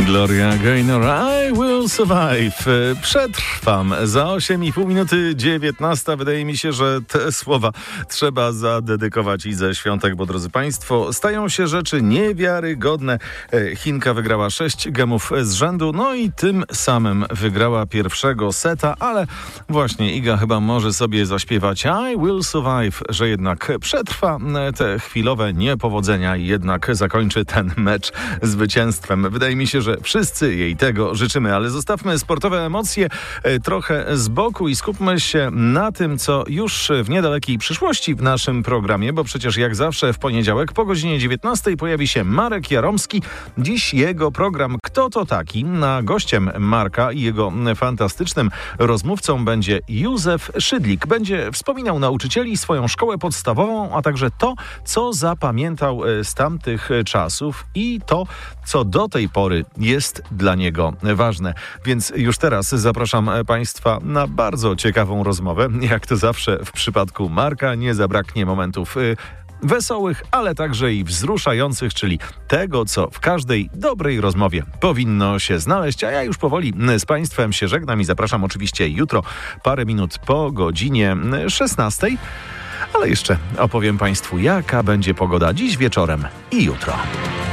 Gloria Gaynor, I will survive. Przetrwam. Za 8,5 minuty 19. Wydaje mi się, że te słowa trzeba zadedykować i ze świątek, bo drodzy Państwo, stają się rzeczy niewiarygodne. Chinka wygrała 6 gemów z rzędu, no i tym samym wygrała pierwszego seta, ale właśnie Iga chyba może sobie zaśpiewać I will survive, że jednak przetrwa te chwilowe niepowodzenia i jednak zakończy ten mecz zwycięstwem. Wydaje mi się, że wszyscy jej tego życzymy, ale zostawmy sportowe emocje trochę z boku i skupmy się na tym, co już w niedalekiej przyszłości w naszym programie, bo przecież jak zawsze w poniedziałek po godzinie 19 pojawi się Marek Jaromski. Dziś jego program Kto to taki? A gościem Marka i jego fantastycznym rozmówcą będzie Józef Szydlik. Będzie wspominał nauczycieli, swoją szkołę podstawową, a także to, co zapamiętał z tamtych czasów i to, co do tej pory jest dla niego ważne. Więc już teraz zapraszam Państwa na bardzo ciekawą rozmowę. Jak to zawsze w przypadku Marka nie zabraknie momentów wesołych, ale także i wzruszających, czyli tego, co w każdej dobrej rozmowie powinno się znaleźć. A ja już powoli z Państwem się żegnam i zapraszam oczywiście jutro parę minut po godzinie 16. Ale jeszcze opowiem Państwu, jaka będzie pogoda dziś wieczorem i jutro.